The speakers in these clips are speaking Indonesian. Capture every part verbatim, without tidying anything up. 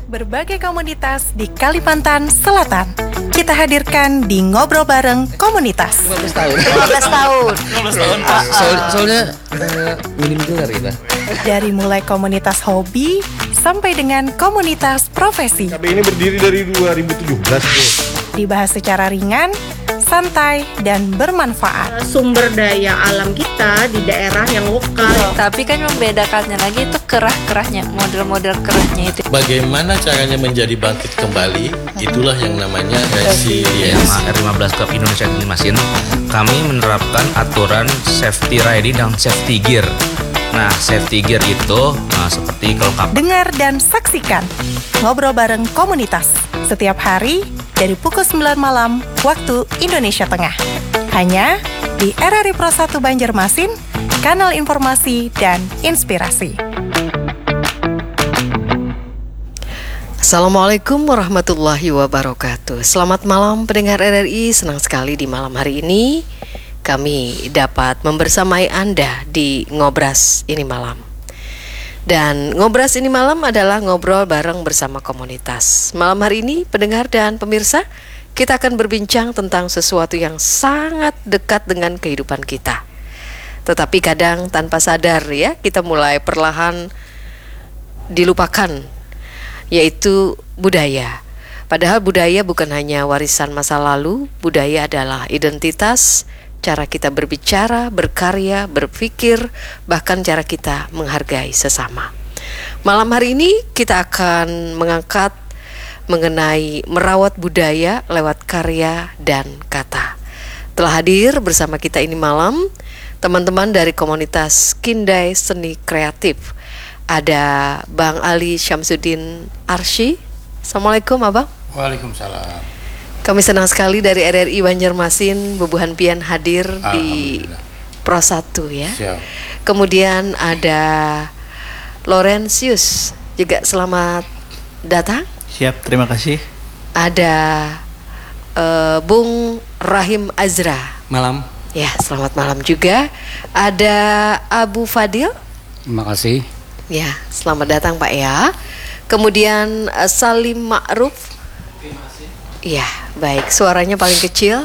Berbagai komunitas di Kalimantan Selatan kita hadirkan di Ngobrol Bareng Komunitas. lima belas tahun. lima belas tahun. lima belas tahun. Ah, soal, soalnya uh, minim dengar kita. Dari mulai komunitas hobi sampai dengan komunitas profesi. K B ini berdiri dari dua ribu tujuh belas, Bu. Dibahas secara ringan, santai, dan bermanfaat. Sumber daya alam kita di daerah yang lokal. Tapi kan membedakannya lagi itu kerah-kerahnya, model-model kerahnya itu. Bagaimana caranya menjadi bangkit kembali? Itulah yang namanya resiliensi. Sama R lima belas Club Indonesia Mesin, kami menerapkan aturan safety riding dan safety gear. Nah, safety gear itu nah, seperti kelengkapan. Dengar dan saksikan Ngobrol Bareng Komunitas setiap hari dari pukul sembilan malam waktu Indonesia Tengah. Hanya di R R I Pro satu Banjarmasin, kanal informasi dan inspirasi. Assalamualaikum warahmatullahi wabarakatuh. Selamat malam pendengar R R I. Senang sekali di malam hari ini kami dapat membersamai Anda di Ngobras ini malam. Dan Ngobras ini malam adalah ngobrol bareng bersama komunitas. Malam hari ini pendengar dan pemirsa, kita akan berbincang tentang sesuatu yang sangat dekat dengan kehidupan kita. Tetapi kadang tanpa sadar ya, kita mulai perlahan dilupakan, yaitu budaya. Padahal budaya bukan hanya warisan masa lalu, budaya adalah identitas, cara kita berbicara, berkarya, berpikir, bahkan cara kita menghargai sesama. Malam hari ini kita akan mengangkat mengenai merawat budaya lewat karya dan kata. Telah hadir bersama kita ini malam teman-teman dari komunitas Kindai Seni Kreatif. Ada Bang Ali Syamsuddin Arsy. Assalamualaikum Abang. Waalaikumsalam. Kami senang sekali dari R R I Banjarmasin, Bebuhan Pian hadir di Pro satu ya. Siap. Kemudian ada Laurentius juga, selamat datang. Siap, terima kasih. Ada uh, Bung Rahim Azra. Malam. Ya, selamat malam juga. Ada Abu Fadil. Terima kasih. Ya, selamat datang Pak ya. Kemudian uh, Salim Ma'ruf. Iya, baik. Suaranya paling kecil,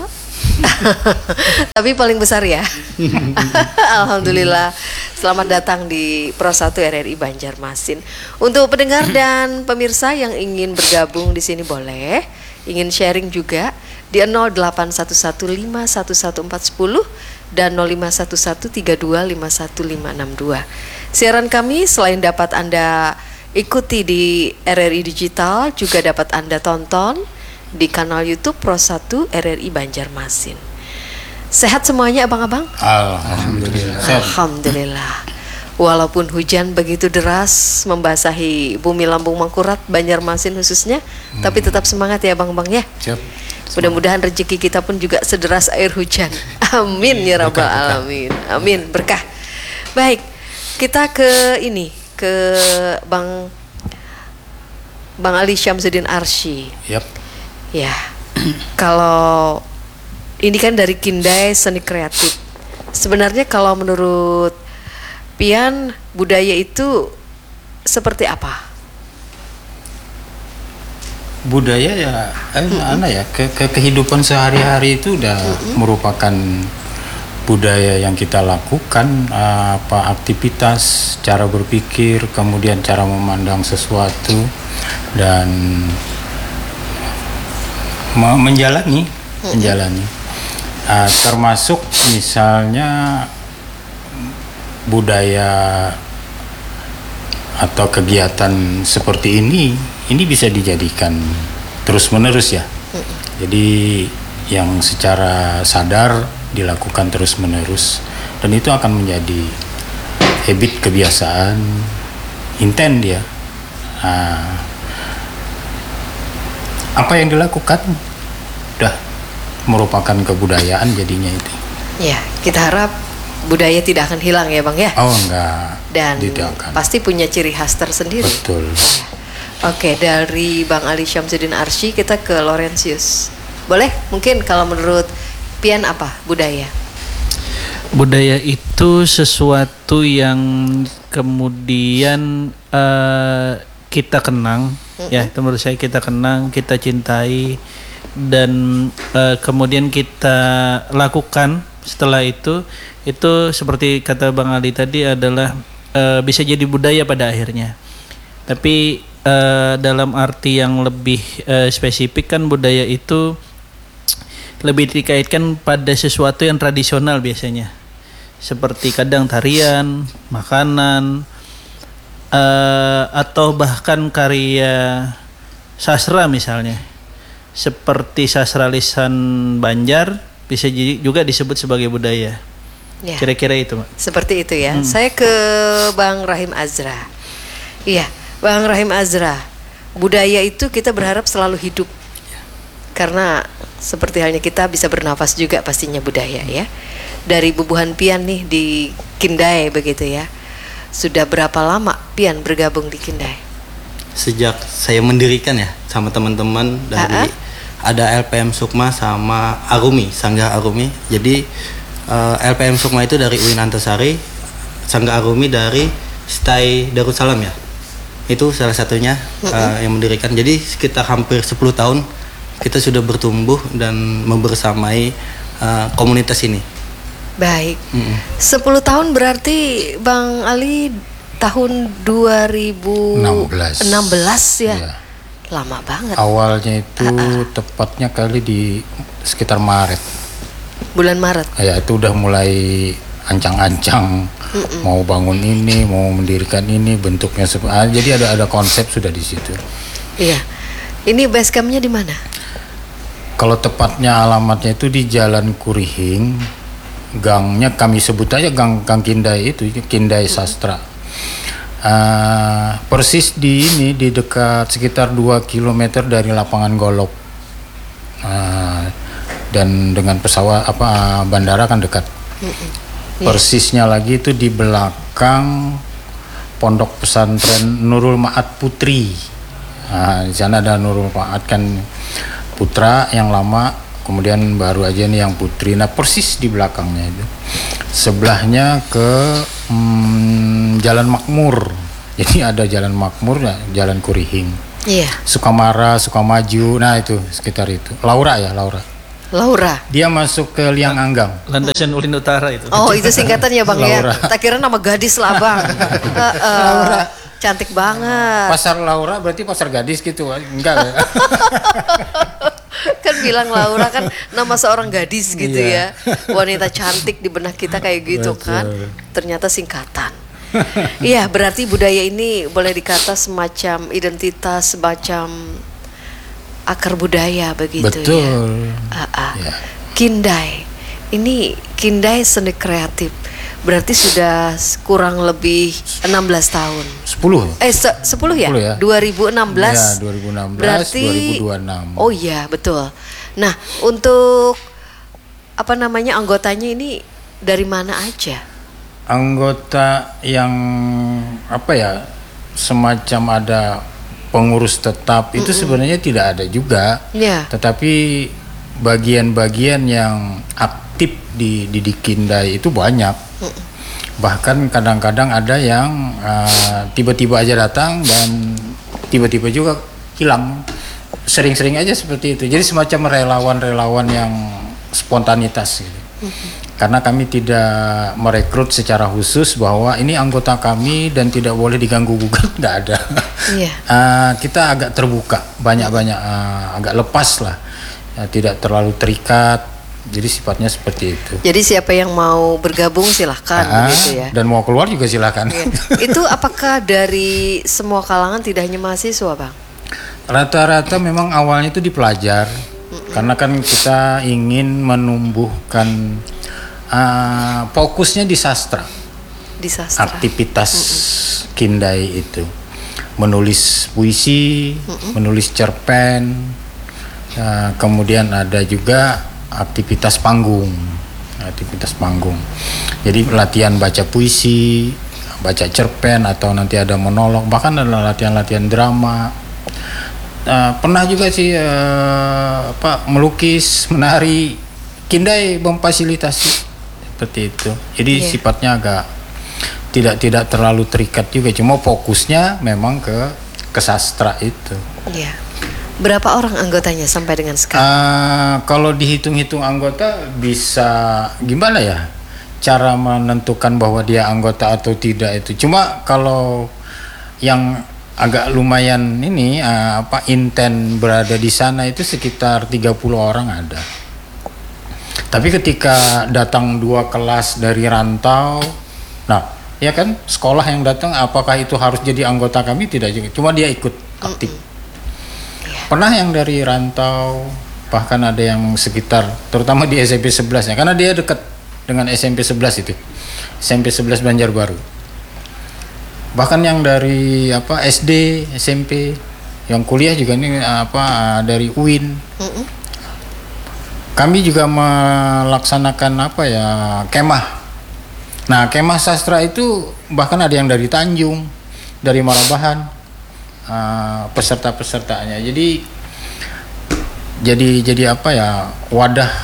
tapi paling besar ya. Alhamdulillah. Selamat datang di Pro satu R R I Banjarmasin. Untuk pendengar dan pemirsa yang ingin bergabung di sini boleh, ingin sharing juga di nol delapan satu satu lima satu satu empat satu nol dan nol lima satu satu tiga dua lima satu lima enam dua. Siaran kami selain dapat Anda ikuti di R R I Digital, juga dapat Anda tonton di kanal YouTube Pro satu R R I Banjarmasin. Sehat semuanya abang-abang? Alhamdulillah. Alhamdulillah. Walaupun hujan begitu deras membasahi bumi Lambung Mangkurat, Banjarmasin khususnya, hmm. tapi tetap semangat ya bang-bang ya. Siap. Mudah-mudahan rezeki kita pun juga sederas air hujan. Amin ya rabbal alamin. Amin, berkah. Baik, kita ke ini, ke Bang Bang Ali Syamsuddin Arsy. Yap. Ya, kalau ini kan dari Kindai Seni Kreatif. Sebenarnya kalau menurut Pian, budaya itu seperti apa? Budaya ya, eh, mana ya, ke, ke kehidupan sehari-hari itu udah mm-hmm. merupakan budaya yang kita lakukan, apa aktivitas, cara berpikir, kemudian cara memandang sesuatu dan menjalani, menjalani, uh, termasuk misalnya budaya atau kegiatan seperti ini, ini bisa dijadikan terus menerus ya. Jadi yang secara sadar dilakukan terus menerus dan itu akan menjadi habit, kebiasaan, intent dia. Uh, apa yang dilakukan udah merupakan kebudayaan jadinya itu. Ya, kita harap budaya tidak akan hilang ya bang ya. Oh enggak. Dan pasti punya ciri khas tersendiri. Betul. Ya. Oke, dari Bang Ali Syamsuddin Arsy kita ke Laurentius. Boleh? Mungkin kalau menurut Pian apa budaya? Budaya itu sesuatu yang kemudian uh, kita kenang, mm-hmm. ya itu menurut saya kita kenang, kita cintai, dan uh, kemudian kita lakukan setelah itu, itu seperti kata Bang Ali tadi adalah uh, bisa jadi budaya pada akhirnya. Tapi uh, dalam arti yang lebih uh, spesifik kan budaya itu lebih dikaitkan pada sesuatu yang tradisional biasanya. Seperti kadang tarian, makanan, uh, atau bahkan karya sastra misalnya, seperti sastra lisan Banjar bisa juga disebut sebagai budaya. Ya. Kira-kira itu, Mbak. Seperti itu ya. Hmm. Saya ke Bang Rahim Azra. Iya, Bang Rahim Azra. Budaya itu kita berharap selalu hidup, karena seperti halnya kita bisa bernafas juga pastinya budaya ya. Dari Bubuhan Pian nih di Kindai begitu ya. Sudah berapa lama Pian bergabung di Kindai? Sejak saya mendirikan ya sama teman-teman dari A-a? Ada L P M Sukma sama Arumi, Sangga Arumi. Jadi uh, L P M Sukma itu dari U I N Antasari, Sangga Arumi dari Stai Darussalam ya. Itu salah satunya uh, yang mendirikan. Jadi sekitar hampir sepuluh tahun kita sudah bertumbuh dan membersamai uh, komunitas ini. Baik, Mm-mm. sepuluh tahun berarti Bang Ali tahun dua ribu enam belas ya, ya. Lama banget. Awalnya itu A-a. tepatnya kali di sekitar Maret. Bulan Maret. Ya itu udah mulai ancang-ancang, Mm-mm. mau bangun ini, mau mendirikan ini, bentuknya sep- ah, jadi ada ada konsep sudah di situ. Iya, ini base campnya di mana? Kalau tepatnya alamatnya itu di Jalan Kurihing. Gangnya kami sebut aja gang Gang Kindai itu, Kindai Sastra. Uh, persis di ini di dekat sekitar dua kilometer dari lapangan golf. Uh, dan dengan pesawat apa bandara kan dekat. Persisnya lagi itu di belakang Pondok Pesantren Nurul Ma'at Putri. Nah, di sana ada Nurul Ma'at kan putra yang lama. Kemudian baru aja nih yang putri. Nah persis di belakangnya itu, sebelahnya ke hmm, Jalan Makmur. Jadi ada Jalan Makmur, ya, Jalan Kurihing. Iya. Sukamara, Sukamaju. Nah itu sekitar itu. Laura ya Laura. Laura. Dia masuk ke Liang Anggang. Landasan Ulin Utara itu. Oh itu singkatan ya Bang Laura. ya. Tak kira nama gadis lah Bang. uh, uh, Laura. Cantik banget. Pasar Laura berarti pasar gadis gitu? Enggak ya? Kan bilang Laura kan nama seorang gadis gitu Iya. ya, wanita cantik di benak kita kayak gitu. Betul. Kan ternyata singkatan. Iya, berarti budaya ini boleh dikata semacam identitas, semacam akar budaya begitu. Betul. Ya. Uh-uh. Ya. Kindai ini Kindai seni kreatif berarti sudah kurang lebih enam belas tahun. sepuluh. Eh se- sepuluh ya? sepuluh ya. dua ribu enam belas. Ya, dua ribu enam belas, berarti dua ribu dua puluh enam. Oh iya, betul. Nah, untuk apa namanya anggotanya ini dari mana aja? Anggota yang apa ya? Semacam ada pengurus tetap itu sebenarnya tidak ada juga. Ya. Tetapi bagian-bagian yang aktif di di, di Kindai itu banyak. Bahkan kadang-kadang ada yang uh, tiba-tiba aja datang dan tiba-tiba juga hilang. Sering-sering aja seperti itu. Jadi semacam relawan-relawan yang spontanitas gitu. Karena kami tidak merekrut secara khusus bahwa ini anggota kami dan tidak boleh diganggu-gugat, tidak ada. Iya. uh, kita agak terbuka, banyak-banyak uh, agak lepas lah, uh, tidak terlalu terikat. Jadi sifatnya seperti itu. Jadi siapa yang mau bergabung silahkan Ah, begitu ya. dan mau keluar juga silahkan. Ya. Itu apakah dari semua kalangan tidak hanya mahasiswa Bang? Rata-rata memang awalnya itu di pelajar. Mm-mm. Karena kan kita ingin menumbuhkan uh, fokusnya di sastra. Di sastra. Aktivitas Mm-mm. Kindai itu menulis puisi, Mm-mm. menulis cerpen, uh, kemudian ada juga aktivitas panggung, aktivitas panggung. Jadi latihan baca puisi, baca cerpen atau nanti ada monolog, bahkan ada latihan-latihan drama. Uh, pernah juga sih uh, apa melukis, menari. Kindai memfasilitasi seperti itu. Jadi Yeah. sifatnya agak tidak tidak terlalu terikat juga, cuma fokusnya memang ke ke sastra itu. Iya. Berapa orang anggotanya sampai dengan sekarang? Uh, kalau dihitung-hitung anggota bisa gimana ya? Cara menentukan bahwa dia anggota atau tidak itu. Cuma kalau yang agak lumayan ini uh, apa inten berada di sana itu sekitar tiga puluh orang ada. Tapi ketika datang dua kelas dari rantau, nah ya kan sekolah yang datang, apakah itu harus jadi anggota kami? Tidak juga, cuma dia ikut aktif. Mm-mm. Pernah yang dari rantau, bahkan ada yang sekitar, terutama di S M P sebelas ya, karena dia dekat dengan S M P sebelas itu, S M P sebelas Banjarbaru. Bahkan yang dari apa S D, S M P, yang kuliah juga ini apa dari U I N. Mm-mm. Kami juga melaksanakan apa ya kemah. Nah kemah sastra itu bahkan ada yang dari Tanjung, dari Malabahan, uh, peserta-pesertanya. Jadi jadi jadi apa ya wadah,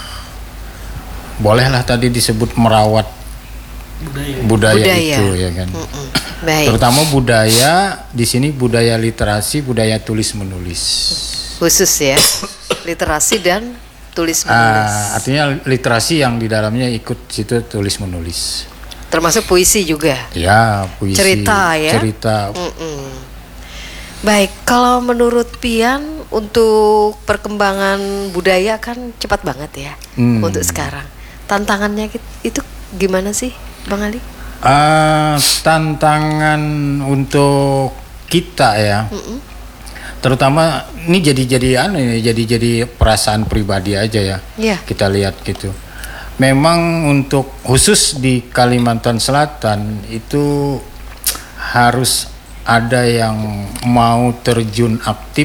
bolehlah tadi disebut merawat budaya, budaya, budaya. itu ya kan. Baik. Terutama budaya di sini budaya literasi, budaya tulis menulis. Khusus ya literasi dan tulis menulis. Uh, artinya literasi yang di dalamnya ikut situ tulis menulis. Termasuk puisi juga. Ya, puisi. Cerita ya. Cerita. Mm-mm. Baik, kalau menurut Pian untuk perkembangan budaya kan cepat banget ya hmm. untuk sekarang. Tantangannya itu gimana sih, Bang Ali? Uh, tantangan untuk kita ya. Mm-mm. Terutama ini jadi jadi anu ini jadi jadi perasaan pribadi aja ya. Yeah. Kita lihat gitu. Memang untuk khusus di Kalimantan Selatan itu harus ada yang mau terjun aktif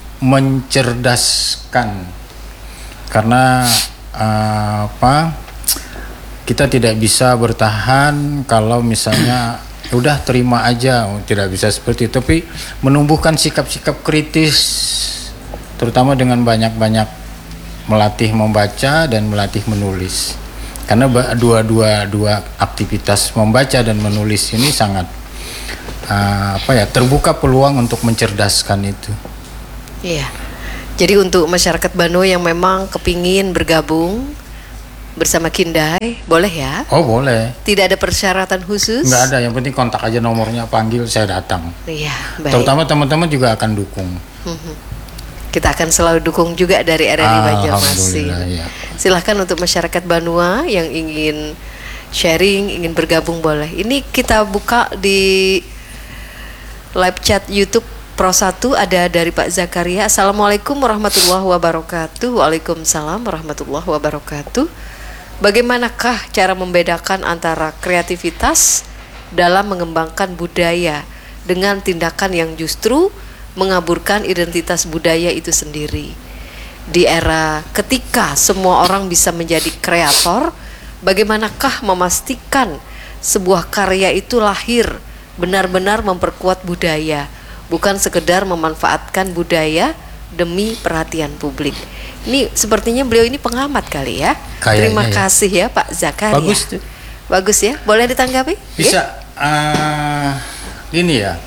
mencerdaskan. Karena uh, apa? Kita tidak bisa bertahan kalau misalnya udah terima aja, tidak bisa seperti itu, tapi menumbuhkan sikap-sikap kritis, terutama dengan banyak-banyak melatih membaca dan melatih menulis, karena dua-dua dua aktivitas membaca dan menulis ini sangat uh, apa ya terbuka peluang untuk mencerdaskan itu. Iya, jadi untuk masyarakat Bano yang memang kepingin bergabung bersama Kindai, boleh ya? Oh boleh. Tidak ada persyaratan khusus? Nggak ada, yang penting kontak aja nomornya, panggil saya datang. Iya, baik. Terutama teman-teman juga akan dukung. Mm-hmm. Kita akan selalu dukung juga dari R R I Banjarmasin. Ya. Silahkan untuk masyarakat Banua yang ingin sharing, ingin bergabung boleh. Ini kita buka di live chat YouTube Pro satu, ada dari Pak Zakaria. Assalamualaikum warahmatullahi wabarakatuh. Waalaikumsalam warahmatullahi wabarakatuh. Bagaimanakah cara membedakan antara kreativitas dalam mengembangkan budaya dengan tindakan yang justru mengaburkan identitas budaya itu sendiri? Di era ketika semua orang bisa menjadi kreator, bagaimanakah memastikan sebuah karya itu lahir benar-benar memperkuat budaya, bukan sekedar memanfaatkan budaya demi perhatian publik? Ini sepertinya beliau ini pengamat kali ya. Kayaknya Terima ya. kasih ya Pak Zakaria. Bagus tuh. Bagus ya. Boleh ditanggapi? Bisa. Ya? Uh, ini ya.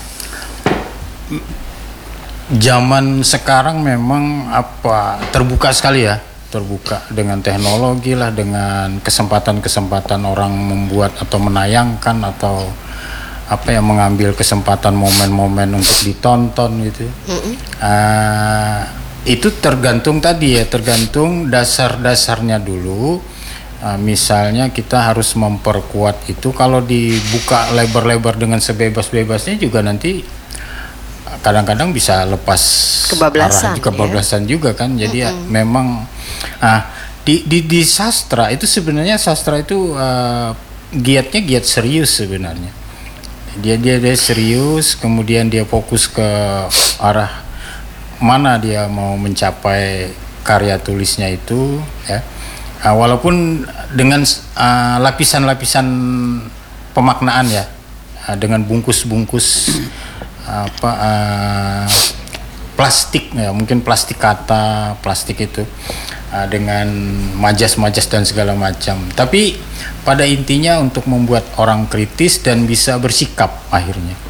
Zaman sekarang memang apa terbuka sekali ya, terbuka dengan teknologi lah, dengan kesempatan-kesempatan orang membuat atau menayangkan atau apa ya mengambil kesempatan momen-momen untuk ditonton gitu. Mm-hmm. Uh, itu tergantung tadi ya, tergantung dasar-dasarnya dulu. Uh, misalnya kita harus memperkuat itu, kalau dibuka lebar-lebar dengan sebebas-bebasnya juga nanti kadang-kadang bisa lepas kebablasan, arah, kebablasan ya? juga kan. Jadi mm-hmm. ya memang ah di, di di sastra itu sebenarnya sastra itu uh, giatnya giat serius sebenarnya. Dia dia dia serius, kemudian dia fokus ke arah mana dia mau mencapai karya tulisnya itu ya. Uh, walaupun dengan uh, lapisan-lapisan pemaknaan ya, uh, dengan bungkus-bungkus apa uh, plastik ya, mungkin plastik kata, plastik itu uh, dengan majas-majas dan segala macam. Tapi pada intinya untuk membuat orang kritis dan bisa bersikap akhirnya.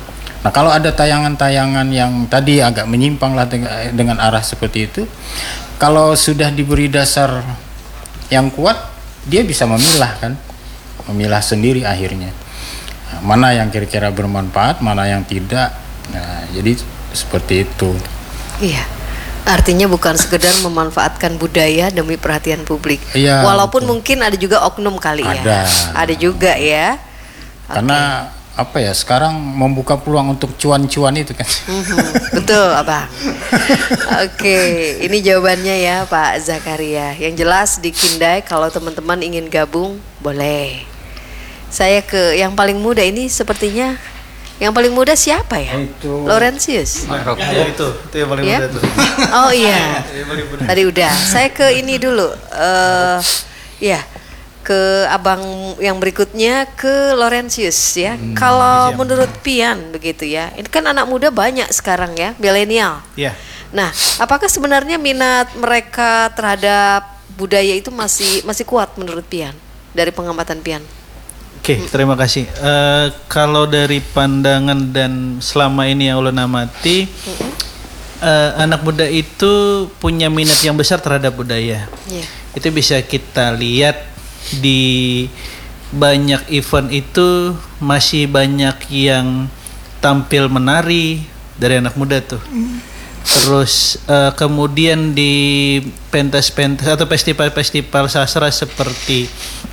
Nah kalau ada tayangan-tayangan yang tadi agak menyimpang lah dengan, dengan arah seperti itu, kalau sudah diberi dasar yang kuat, dia bisa memilah kan, memilah sendiri akhirnya. Nah, mana yang kira-kira bermanfaat, mana yang tidak. Nah jadi seperti itu. Iya. Artinya bukan sekedar memanfaatkan budaya demi perhatian publik. Iya, Walaupun betul. mungkin ada juga oknum kali ya. Ada. Ada juga ya. Karena apa ya, sekarang membuka peluang untuk cuan-cuan itu kan. Mhm, betul Abang. Oke, ini jawabannya ya Pak Zakaria. Yang jelas di Kindai kalau teman-teman ingin gabung boleh. Saya ke yang paling muda ini sepertinya. Yang paling muda siapa ya? Itu Laurentius. Ya, itu, itu yang paling Ya? muda tuh. Oh iya. Tadi udah. Saya ke ini dulu. Eh ya, ke abang yang berikutnya ke Laurentius ya. Hmm, Kalau menurut Pian begitu ya. Ini kan anak muda banyak sekarang ya, milenial. Ya. Nah, apakah sebenarnya minat mereka terhadap budaya itu masih masih kuat menurut Pian dari pengamatan Pian? Oke, terima kasih. Eh, kalau dari pandangan dan selama ini yang ulun amati, eh, anak muda itu punya minat yang besar terhadap budaya. Yeah. Itu bisa kita lihat di banyak event itu masih banyak yang tampil menari dari anak muda tuh. Terus eh, kemudian di pentas-pentas atau festival-festival sastra seperti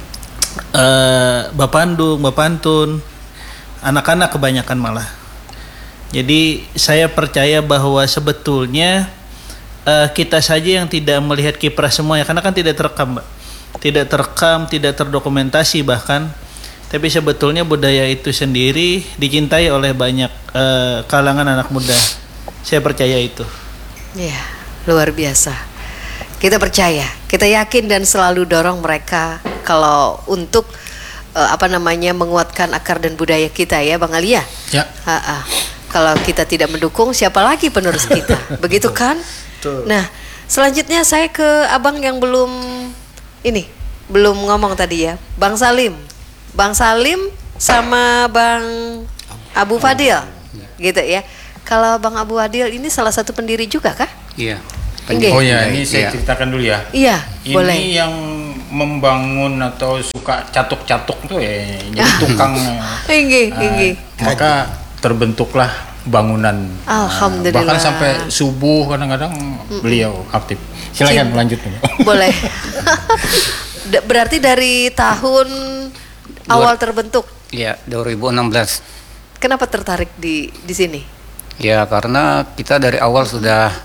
Uh, Bapandung, Bapantun, anak-anak kebanyakan malah. Jadi saya percaya bahwa sebetulnya uh, kita saja yang tidak melihat kiprah semuanya, karena kan tidak terekam, Mbak. Tidak terekam, tidak terdokumentasi bahkan. Tapi sebetulnya budaya itu sendiri dicintai oleh banyak uh, kalangan anak muda. Saya percaya itu. Ya, luar biasa. Kita percaya, kita yakin dan selalu dorong mereka kalau untuk uh, apa namanya menguatkan akar dan budaya kita ya, Bang Alia. Ya. Ha-ha. Kalau kita tidak mendukung, siapa lagi penerus kita? Begitu kan? Betul. Nah, selanjutnya saya ke abang yang belum ini, belum ngomong tadi ya, Bang Salim. Bang Salim sama Bang Abu Fadil, gitu ya. Kalau Bang Abu Fadil ini salah satu pendiri juga kah? Iya. Oke. Oh ya, ini saya Iya. ceritakan dulu ya. Iya, Ini boleh. yang membangun atau suka catuk-catuk tuh ya, jadi tukang. Inggi, Ah, inggi. maka terbentuklah bangunan. Alhamdulillah. Bahkan sampai subuh kadang-kadang beliau aktif. Silakan Cinta. lanjut. Boleh. Da- Berarti dari tahun awal terbentuk. Iya, dua ribu enam belas. Kenapa tertarik di di sini? Ya, karena kita dari awal sudah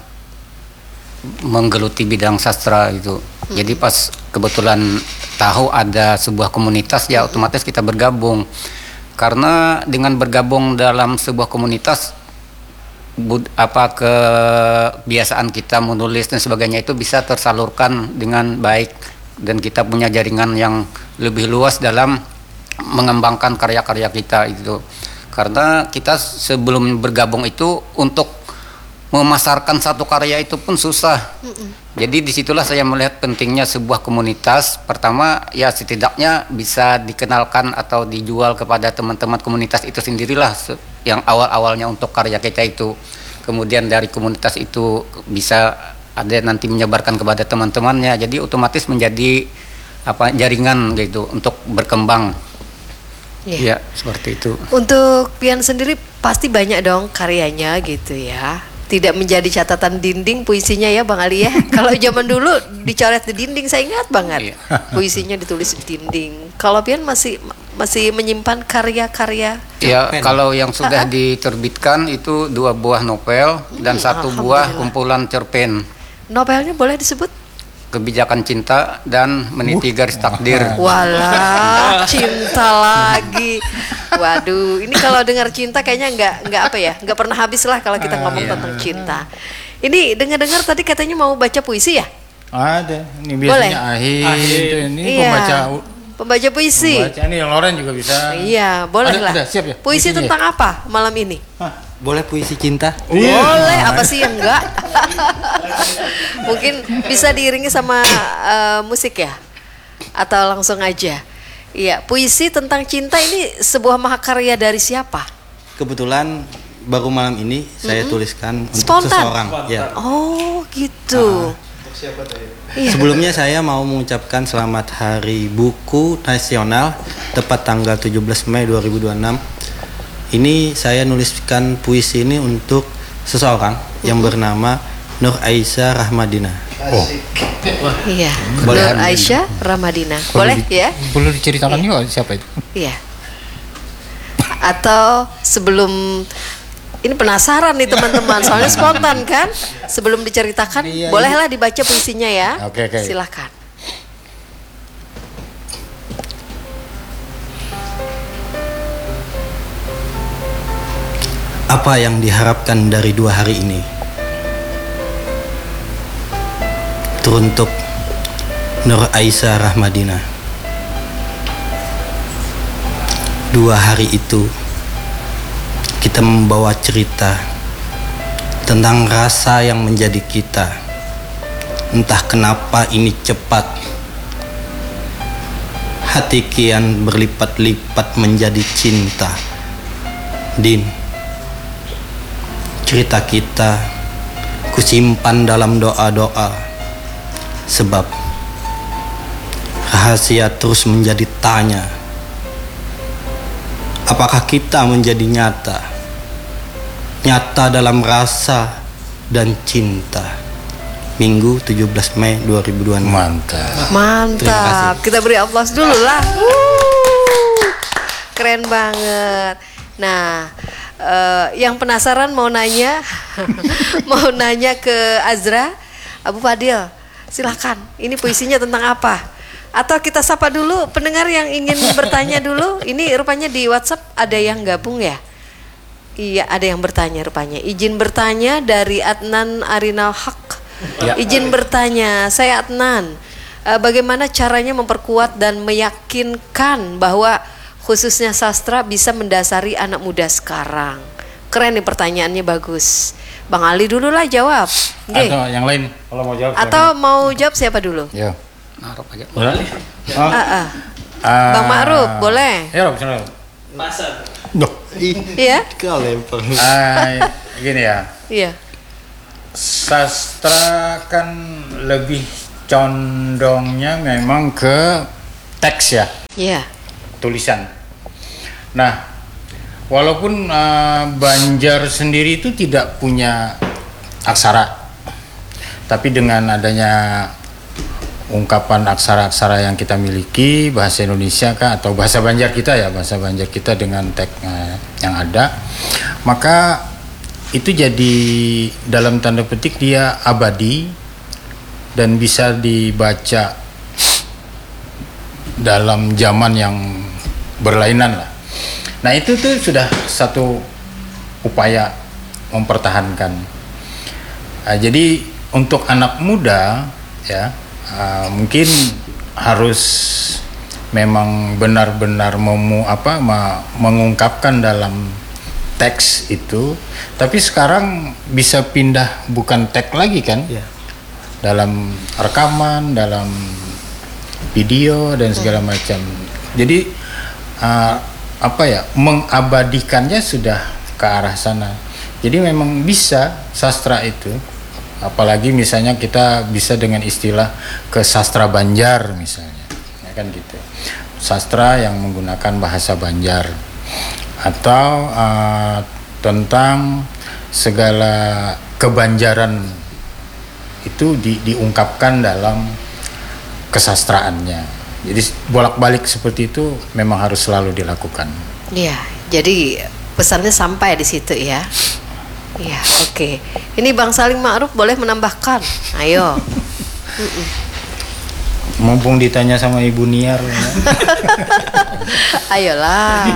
menggeluti bidang sastra itu. Jadi pas kebetulan tahu ada sebuah komunitas, ya otomatis kita bergabung. Karena dengan bergabung dalam sebuah komunitas, bud, apa kebiasaan kita menulis dan sebagainya itu bisa tersalurkan dengan baik, dan kita punya jaringan yang lebih luas dalam mengembangkan karya-karya kita itu. Karena kita sebelum bergabung itu untuk memasarkan satu karya itu pun susah. Mm-mm. Jadi disitulah saya melihat pentingnya sebuah komunitas. Pertama ya setidaknya bisa dikenalkan atau dijual kepada teman-teman komunitas itu sendirilah yang awal-awalnya untuk karya kita itu. Kemudian dari komunitas itu bisa ada nanti menyebarkan kepada teman-temannya. Jadi otomatis menjadi apa jaringan gitu untuk berkembang. Iya. Ya seperti itu. Untuk Pian sendiri pasti banyak dong karyanya gitu ya. Tidak menjadi catatan dinding puisinya ya Bang Ali ya. Kalau zaman dulu dicoret di dinding, saya ingat banget. Puisinya ditulis di dinding. Kalau Pian masih masih menyimpan karya-karya. Ya, kalau yang sudah Ah, ah. diterbitkan itu dua buah novel dan satu buah Alhamdulillah. kumpulan cerpen. Novelnya boleh disebut? Kebijakan Cinta dan Meniti Garis Takdir. Walah, cinta lagi. Waduh, ini kalau dengar cinta kayaknya nggak nggak apa ya, nggak pernah habis lah kalau kita ngomong iya. tentang cinta. Ini dengar-dengar tadi katanya mau baca puisi ya? Ada. Ini biasanya Boleh. Ahid, Ahid. itu ini Iya. pembaca. Pembaca puisi. Pembaca ini Loren juga bisa. Iya, boleh Ada- lah. ada, siap ya? Puisi Puisinya tentang apa malam ini? Boleh puisi cinta? Boleh, apa sih yang enggak? Mungkin bisa diiringi sama eh, musik ya? Atau langsung aja? Iya, puisi tentang cinta ini sebuah mahakarya dari siapa? Kebetulan baru malam ini saya Mm-mm. tuliskan untuk Spontan? seseorang. Ya. Oh gitu. Iya. Sebelumnya saya mau mengucapkan selamat Hari Buku Nasional tepat tanggal tujuh belas Mei dua ribu dua puluh enam. Ini saya nuliskan puisi ini untuk seseorang yang bernama Nur Aisyah Rahmadina. Oh. Iya. Boleh. Nur Aisyah Rahmadina. Boleh di- ya? Boleh diceritakan juga siapa itu? Iya. Atau sebelum ini penasaran nih teman-teman, soalnya spontan kan? Sebelum diceritakan, Iya, bolehlah dibaca puisinya ya. Oke, oke. Silahkan. Apa yang diharapkan dari dua hari ini? Teruntuk Nur Aisyah Rahmadina. Dua hari itu kita membawa cerita tentang rasa yang menjadi kita. Entah kenapa ini cepat. Hati kian berlipat-lipat menjadi cinta. Din, cerita kita kusimpan dalam doa-doa, sebab rahasia terus menjadi tanya. Apakah kita menjadi nyata? Nyata dalam rasa dan cinta. Minggu tujuh belas Mei dua ribu dua puluh enam. Mantap. Mantap. Kita beri aplaus dulu lah. Wuh, keren banget. Nah, eh, yang penasaran mau nanya, mau nanya ke Azra, Abu Fadil, silahkan. Ini puisinya tentang apa? Atau kita sapa dulu pendengar yang ingin bertanya dulu. Ini rupanya di WhatsApp ada yang gabung ya? Iya, ada yang bertanya rupanya. Izin bertanya dari Adnan Arinal Haq. Ya. Izin bertanya, saya Adnan. Eh, bagaimana caranya memperkuat dan meyakinkan bahwa khususnya sastra bisa mendasari anak muda sekarang? Keren nih pertanyaannya, bagus. Bang Ali dulu lah jawab. Nggih. Atau yang lain kalau mau jawab. Atau mau jawab siapa dulu? Ya. Ma'ruf aja. boleh. Ah, ah. Bang Ma'ruf, boleh? Ya, Rob, sana. Iya? Kau lempar. Ah, gini ya. Iya. Sastra kan lebih condongnya memang ke teks ya, Iya. tulisan. Nah, walaupun uh, Banjar sendiri itu tidak punya aksara, tapi dengan adanya ungkapan aksara-aksara yang kita miliki, bahasa Indonesia kah atau bahasa Banjar kita ya, bahasa Banjar kita dengan teks uh, yang ada, maka itu jadi dalam tanda petik dia abadi dan bisa dibaca dalam zaman yang berlainan lah. Nah itu tuh sudah satu upaya mempertahankan. Nah, jadi untuk anak muda ya uh, mungkin harus memang benar-benar memu apa ma, mengungkapkan dalam teks itu, tapi sekarang bisa pindah bukan teks lagi kan, Ya. dalam rekaman, dalam video dan segala macam. Jadi uh, apa ya, mengabadikannya sudah ke arah sana. Jadi memang bisa sastra itu, apalagi misalnya kita bisa dengan istilah ke sastra Banjar misalnya, ya kan gitu. Sastra yang menggunakan bahasa Banjar. Atau uh, tentang segala kebanjaran itu di, diungkapkan dalam kesastraannya. Jadi bolak-balik seperti itu memang harus selalu dilakukan. Iya, jadi pesannya sampai di situ ya. Iya, oke. Ini Bang Salim Ma'ruf boleh menambahkan. Ayo. Mm-mm. Mumpung ditanya sama Ibu Niar. Ayolah.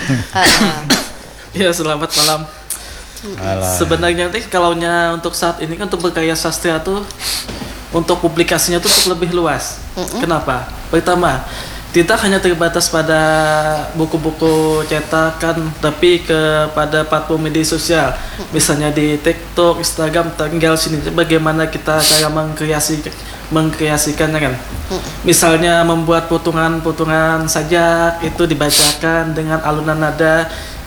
Ya, selamat malam. Alah. Sebenarnya nanti kalau untuk saat ini kan untuk berkarya sastra tuh untuk publikasinya tuh untuk lebih luas. Mm-mm. Kenapa? Pertama, tidak hanya terbatas pada buku-buku cetakan, tapi kepada platform media sosial. Misalnya di TikTok, Instagram, tinggal sini bagaimana kita cara mengkreasi mengkreasikannya kan. Misalnya membuat potongan-potongan sajak itu dibacakan dengan alunan nada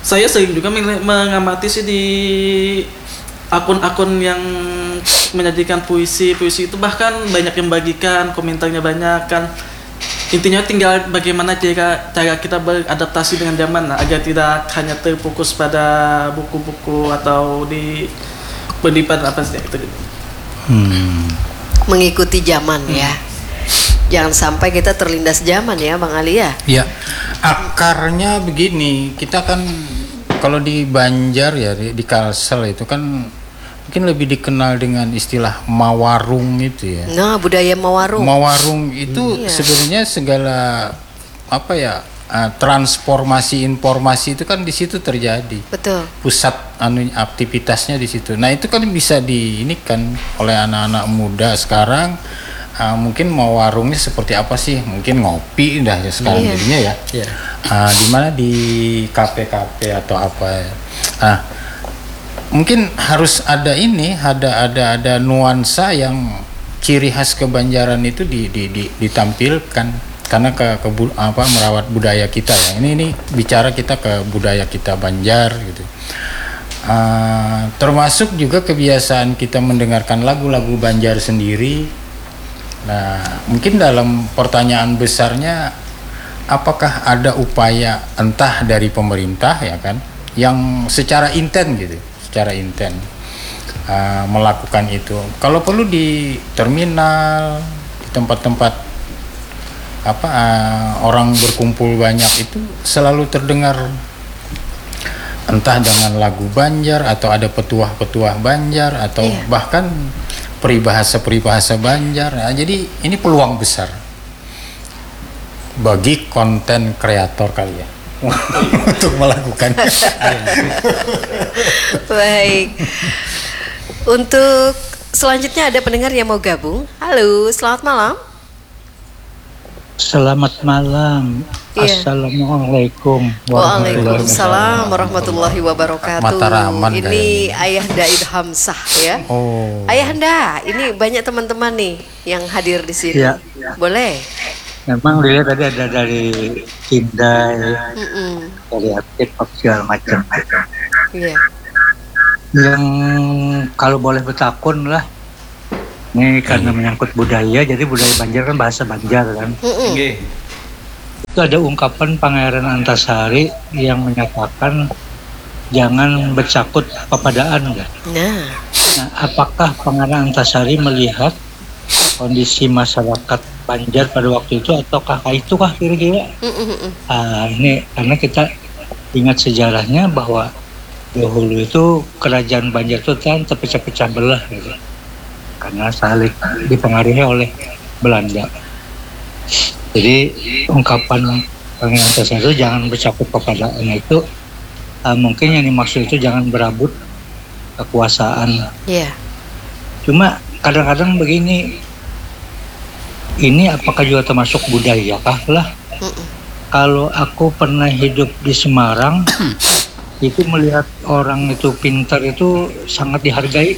saya sering juga meng- mengamati sih di akun-akun yang menyajikan puisi puisi itu bahkan banyak yang bagikan, komentarnya banyak kan. Intinya tinggal bagaimana cara, cara kita beradaptasi dengan zaman nah, agar tidak hanya terfokus pada buku-buku atau di pendidikan apa sih itu. Hmm. Mengikuti zaman hmm. ya. Jangan sampai kita terlindas zaman ya Bang Ali ya. Ya, akarnya begini, kita kan kalau di Banjar ya di, di Kalsel itu kan mungkin lebih dikenal dengan istilah mawarung itu ya. Nah, budaya mawarung. Mawarung itu hmm. sebenarnya segala apa ya uh, transformasi informasi itu kan di situ terjadi. Betul. Pusat anu aktivitasnya di situ. Nah itu kan bisa di ini kan oleh anak-anak muda sekarang. Uh, mungkin mau warungnya seperti apa sih? Mungkin ngopi dah ya sekarang yeah. jadinya ya. Yeah. Uh, di mana di kafe-kafe atau apa? Ya. Nah, mungkin harus ada ini, ada ada ada nuansa yang ciri khas kebanjaran itu di, di, di, ditampilkan karena ke, ke apa merawat budaya kita ya. Ini ini bicara kita ke budaya kita Banjar gitu. Uh, termasuk juga kebiasaan kita mendengarkan lagu-lagu Banjar sendiri. Nah, mungkin dalam pertanyaan besarnya, apakah ada upaya entah dari pemerintah ya kan, yang secara inten gitu, secara inten uh, melakukan itu. Kalau perlu di terminal, di tempat-tempat apa uh, orang berkumpul banyak itu selalu terdengar entah dengan lagu Banjar atau ada petuah-petuah Banjar atau yeah. bahkan peribahasa-peribahasa Banjar. Nah, jadi ini peluang besar bagi konten kreator kali ya untuk melakukan. Baik. Untuk selanjutnya ada pendengar yang mau gabung. Halo, selamat malam. Selamat malam. Iya. Assalamualaikum Waalaikumsalam warahmatullahi wabarakatuh. Mataraman ini Ayahanda Idham Shah ya. Oh. Ayahanda, ini banyak teman-teman nih yang hadir di sini. Ya. Boleh? Memang dilihat tadi ada dari Kindai, dari aktif segala macam. Iya. Yang kalau boleh bertakun lah. Ini karena hmm. menyangkut budaya, jadi budaya Banjar kan bahasa Banjar kan. Okay. Itu ada ungkapan Pangeran Antasari yang menyatakan jangan bercakut kepadaan. Kan? Nah. Nah, apakah Pangeran Antasari melihat kondisi masyarakat Banjar pada waktu itu ataukah itukah kira-kira? Ah, ini karena kita ingat sejarahnya bahwa dahulu itu kerajaan Banjar itu kan terpecah-pecah belah gitu. Karena saling dipengaruhi oleh Belanda. Jadi ungkapan Pangeran Antasari itu jangan bercakap kepadaan itu uh, mungkin yang dimaksud itu jangan berebut kekuasaan. Iya. Yeah. Cuma kadang-kadang begini, ini apakah juga termasuk budaya kah lah? Mm-mm. Kalau aku pernah hidup di Semarang, itu melihat orang itu pintar itu sangat dihargai.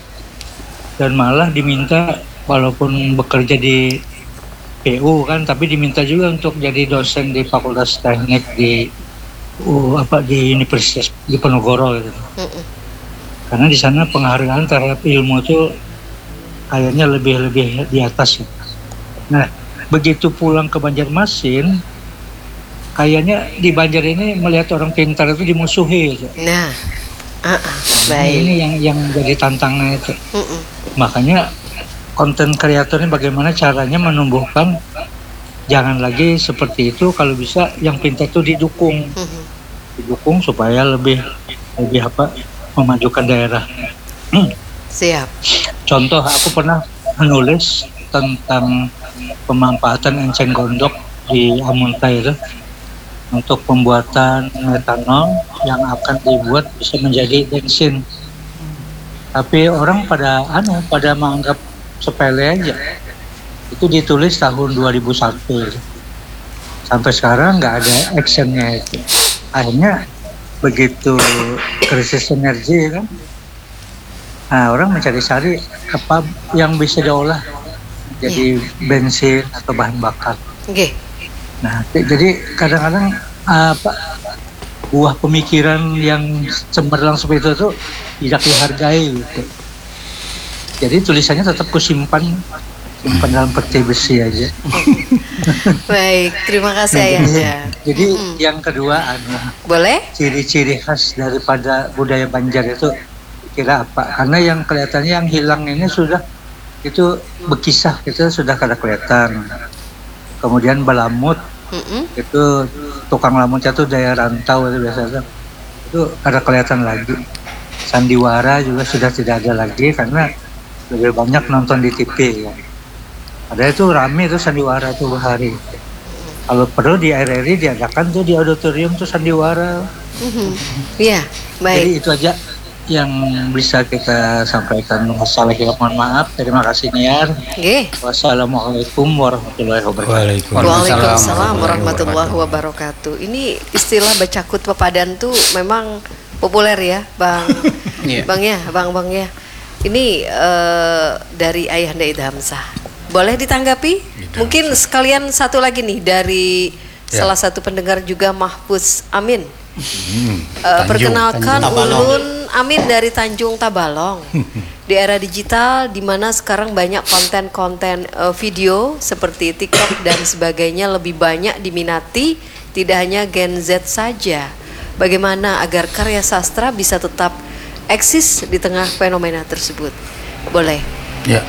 Dan malah diminta walaupun bekerja di P U kan, tapi diminta juga untuk jadi dosen di Fakultas Teknik di uh, apa di Universitas Diponegoro gitu. Mm-mm. Karena di sana penghargaan terhadap ilmu itu kayaknya lebih-lebih di atas. Ya. Nah, begitu pulang ke Banjarmasin, kayaknya di Banjar ini melihat orang pintar itu dimusuhi. Gitu. Nah, uh-uh, nah, ini yang yang jadi tantangan itu. Mm-mm. Makanya konten kreator ini bagaimana caranya menumbuhkan jangan lagi seperti itu, kalau bisa yang pintar itu didukung, mm-hmm. didukung supaya lebih lebih apa memajukan daerah. Hmm. Siap. Contoh aku pernah menulis tentang pemanfaatan enceng gondok di Amuntai itu untuk pembuatan metanol yang akan dibuat bisa menjadi bensin. Tapi orang pada anu pada menganggap sepele aja. Itu ditulis tahun dua ribu satu. Sampai sekarang nggak ada actionnya itu. Akhirnya begitu krisis energi kan. Nah, orang mencari-cari apa yang bisa diolah jadi yeah. bensin atau bahan bakar. Oke. Okay. Nah, jadi kadang-kadang apa buah pemikiran yang cemerlang seperti itu tuh tidak dihargai gitu. Jadi tulisannya tetap kusimpan simpan dalam peti besi aja. Baik, terima kasih Ayahanda. Jadi hmm. yang kedua anu, boleh? Ciri-ciri khas daripada budaya Banjar itu kira apa? Karena yang kelihatannya yang hilang ini sudah itu bekisah itu sudah kada kelihatan. Kemudian balamut mm-hmm. itu tukang lamutnya tuh daya rantau itu biasanya itu kada kelihatan lagi. Sandiwara juga sudah tidak ada lagi karena lebih banyak nonton di T V ya. Ada itu rame tuh sandiwara tuh hari. Kalau perlu di R R I diadakan tuh di auditorium tuh sandiwara. Iya, mm-hmm. baik. Jadi itu aja yang bisa kita sampaikan. Wassalamualaikum, mohon maaf. Terima kasih Niar. Okay. Wassalamualaikum warahmatullahi wabarakatuh. Waalaikumsalam warahmatullahi wabarakatuh. Ini istilah bacakut pepadan tuh memang populer ya, Bang. yeah. Bang ya, Bang Bang ya. Ini uh, dari Ayahanda Ida Hamzah. Boleh ditanggapi? Ida Mungkin Hamzah. Sekalian satu lagi nih dari ya. salah satu pendengar juga Mahfuz Amin. Hmm, uh, perkenalkan Tanjung. Ulun Amin dari Tanjung Tabalong. Di era digital di mana sekarang banyak konten-konten uh, video seperti TikTok dan sebagainya lebih banyak diminati, tidak hanya Gen Z saja. Bagaimana agar karya sastra bisa tetap eksis di tengah fenomena tersebut? Boleh. Ya.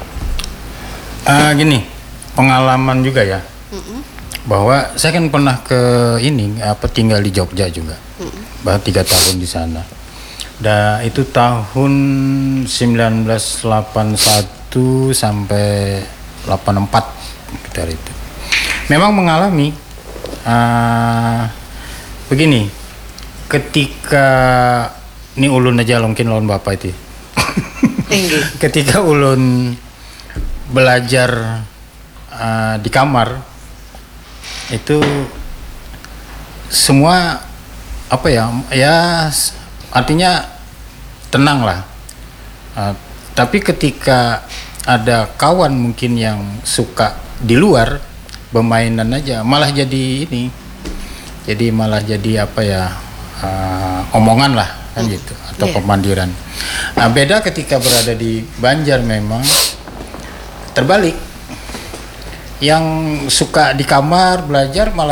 Uh, gini, pengalaman juga ya. Mm-mm. Bahwa saya kan pernah ke ini apa tinggal di Jogja juga. Mm-mm. Bahkan tiga tahun di sana. Dan itu tahun sembilan belas delapan puluh satu sampai delapan puluh empat sekitar itu. Memang mengalami uh, begini, ketika ini ulun aja mungkin lawan bapak itu. Ketika ulun belajar uh, di kamar itu semua apa ya ya artinya tenang lah. Uh, tapi ketika ada kawan mungkin yang suka di luar bermainan aja malah jadi ini jadi malah jadi apa ya uh, omongan lah kan gitu atau yeah. pemandiran. Nah, beda ketika berada di Banjar memang terbalik. Yang suka di kamar belajar malah